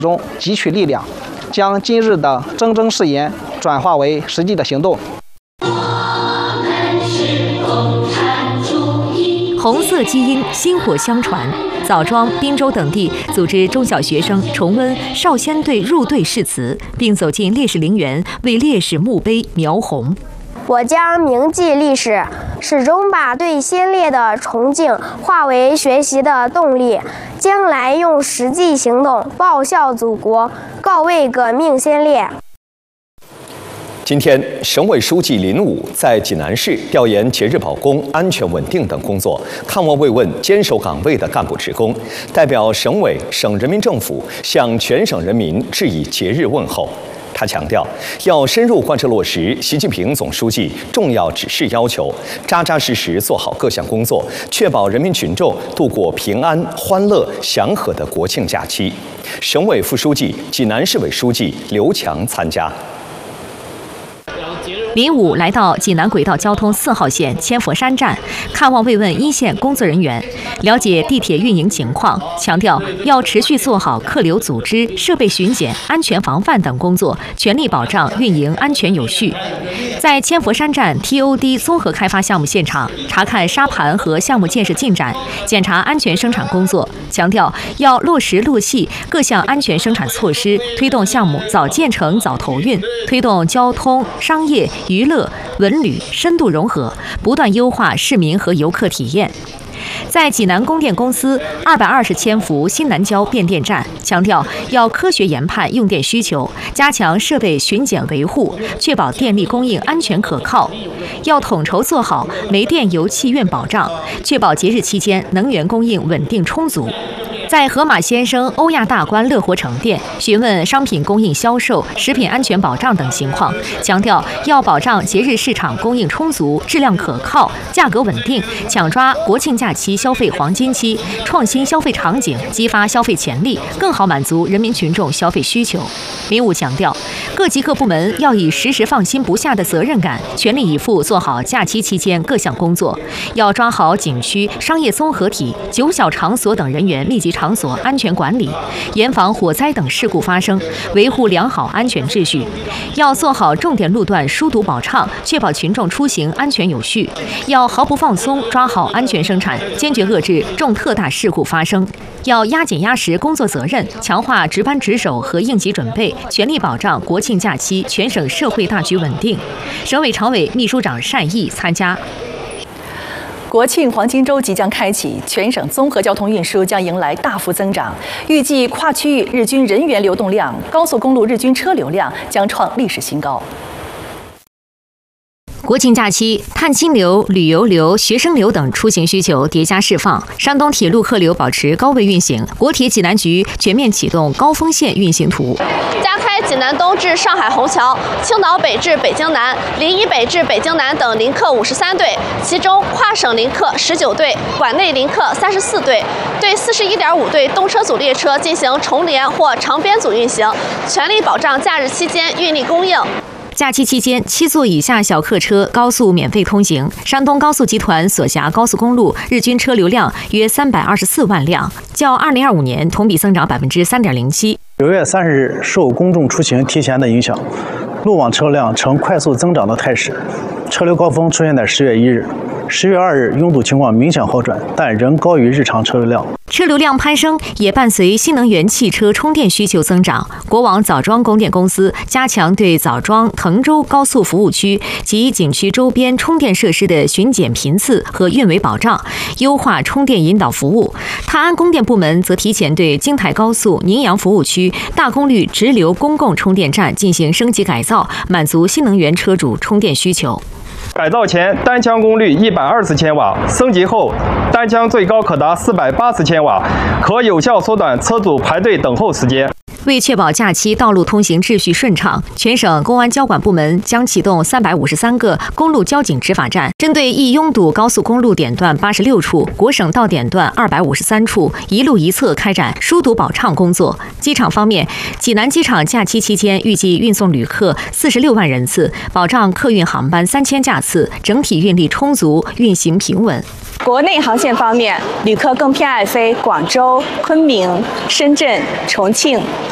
中汲取力量，将今日的铮铮誓言转化为实际的行动。 红色基因薪火相传，枣庄、滨州等地组织中小学生重温少先队入队誓词，并走进烈士陵园为烈士墓碑描红。 我将铭记历史，始终把对先烈的崇敬化为学习的动力，将来用实际行动报效祖国，告慰革命先烈。 今天，省委书记林武在济南市调研节日保供安全稳定等工作，看望慰问坚守岗位的干部职工，代表省委、省人民政府向全省人民致以节日问候。他强调，要深入贯彻落实习近平总书记重要指示要求，扎扎实实做好各项工作，确保人民群众度过平安、欢乐、祥和的国庆假期。省委副书记、济南市委书记刘强参加。 林武来到济南轨道交通4号线千佛山站，看望慰问一线工作人员，了解地铁运营情况，强调要持续做好客流组织、设备巡检、安全防范等工作，全力保障运营安全有序。在千佛山站 TOD 综合开发项目现场，查看沙盘和项目建设进展，检查安全生产工作，强调要落实落细各项安全生产措施，推动项目早建成早投运，推动交通、商业、娱乐、文旅深度融合，不断优化市民和游客体验。在济南供电公司220千伏新南郊变电站，强调要科学研判用电需求，加强设备巡检维护，确保电力供应安全可靠。要统筹做好煤电油气运保障，确保节日期间能源供应稳定充足。在河马先生欧亚大观乐活城店询问商品供应销售、食品安全保障等情况，强调要保障节日市场供应充足、质量可靠、价格稳定，抢抓国庆假期消费黄金期，创新消费场景，激发消费潜力，更好满足人民群众消费需求。林武强调，各级各部门要以时时放心不下的责任感，全力以赴做好假期期间各项工作，要抓好景区、商业综合体、9小场所等人员密集场所安全管理，严防火灾等事故发生，维护良好安全秩序。要做好重点路段疏堵保畅，确保群众出行安全有序。要毫不放松抓好安全生产，坚决遏制重特大事故发生。要压紧压实工作责任，强化值班值守和应急准备，全力保障国庆假期全省社会大局稳定。省委常委秘书长单毅参加。 国庆黄金周即将开启，全省综合交通运输将迎来大幅增长。预计跨区域日均人员流动量、高速公路日均车流量将创历史新高。 国庆假期，探亲流、旅游流、学生流等出行需求叠加释放，山东铁路客流保持高位运行。国铁济南局全面启动高峰线运行图， 加开济南东至上海虹桥、青岛北至北京南、临沂北至北京南等临客53对，其中跨省临客19对，管内临客34对，对41.5对动车组列车进行重联或长编组运行，全力保障假日期间运力供应。 假期期间，7座以下小客车高速免费通行。山东高速集团所辖高速公路日均车流量约324万辆，较2025年同比增长3.07%。 9月30日，受公众出行提前的影响，路网车辆呈快速增长的态势，车流高峰出现在10月1日。10月2日，拥堵情况明显好转，但仍高于日常车流量。 车流量攀升也伴随新能源汽车充电需求增长。国网枣庄供电公司加强对枣庄、滕州高速服务区及景区周边充电设施的巡检频次和运维保障，优化充电引导服务。泰安供电部门则提前对京台高速宁阳服务区大功率直流公共充电站进行升级改造，满足新能源车主充电需求。 改造前单枪功率120千瓦，升级后单枪最高可达480千瓦，可有效缩短车主排队等候时间。 为确保假期道路通行秩序顺畅，全省公安交管部门将启动353个公路交警执法站，针对易拥堵高速公路点段86处、国省道点段253处，一路一侧开展疏堵保畅工作。机场方面，济南机场假期期间预计运送旅客46万人次，保障客运航班3000架次，整体运力充足，运行平稳。 国内航线方面，旅客更偏爱飞广州、昆明、深圳、重庆、